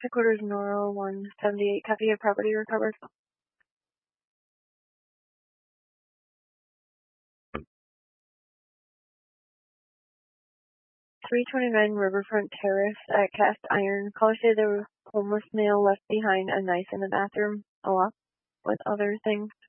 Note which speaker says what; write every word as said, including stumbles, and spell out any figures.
Speaker 1: headquarters, Noro one seventy-eight. Copy of property recovered. three twenty-nine Riverfront Terrace at Cast Iron. Caller said there was a homeless male left behind a knife in the bathroom, along with other things.